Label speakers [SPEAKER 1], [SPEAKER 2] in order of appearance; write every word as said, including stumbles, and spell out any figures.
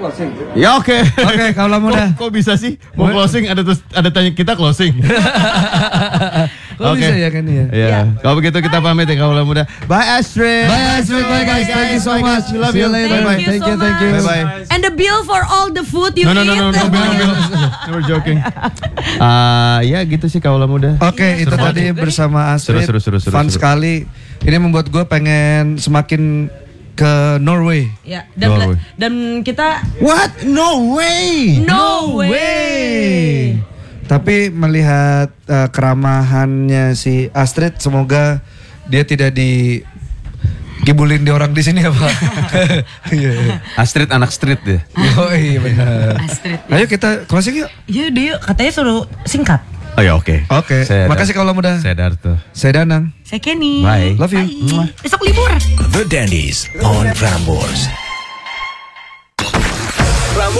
[SPEAKER 1] closing.
[SPEAKER 2] Ya oke.
[SPEAKER 3] Oke, okay, Kaula Muda.
[SPEAKER 2] Kok, kok bisa sih? Mau closing ada terus ada tanya kita closing.
[SPEAKER 3] Kok bisa ya kan ya?
[SPEAKER 2] Iya. Kalau begitu kita pamit ya Kaula Muda. Bye Astrid.
[SPEAKER 3] Bye Astrid. Bye guys. Thank you so much.
[SPEAKER 2] We love
[SPEAKER 3] See
[SPEAKER 2] you.
[SPEAKER 3] you later.
[SPEAKER 2] Bye bye.
[SPEAKER 3] Thank you. Thank you.
[SPEAKER 2] Bye bye.
[SPEAKER 4] And the bill for all the food you
[SPEAKER 2] No no
[SPEAKER 4] eat.
[SPEAKER 2] no no no bill bill. We're joking. Ah ya gitu sih Kaula Muda.
[SPEAKER 3] Oke, okay, itu tadi bersama Astrid.
[SPEAKER 2] Seru, seru, seru,
[SPEAKER 3] Fun
[SPEAKER 2] seru.
[SPEAKER 3] sekali. Ini membuat gue pengen semakin ke Norway.
[SPEAKER 4] Ya, dan
[SPEAKER 2] Norway.
[SPEAKER 4] dan kita
[SPEAKER 2] What? No way.
[SPEAKER 4] no way.
[SPEAKER 3] Tapi melihat uh, keramahannya si Astrid, semoga dia tidak di gibulin di orang di sini apa? Iya.
[SPEAKER 2] Astrid anak street dia.
[SPEAKER 3] Oh iya benar.
[SPEAKER 4] Astrid.
[SPEAKER 3] Ayo kita closing yuk.
[SPEAKER 4] Iya, dia katanya suruh singkat.
[SPEAKER 2] Oh ya oke.
[SPEAKER 3] Oke.
[SPEAKER 2] Saya
[SPEAKER 3] Makasih Kaula Muda.
[SPEAKER 2] Saya Darto.
[SPEAKER 3] Saya Danang.
[SPEAKER 4] Saya Kenny.
[SPEAKER 2] Bye.
[SPEAKER 3] Love you.
[SPEAKER 4] Bye. Besok libur.
[SPEAKER 5] The Dandies on Prambors. Prambors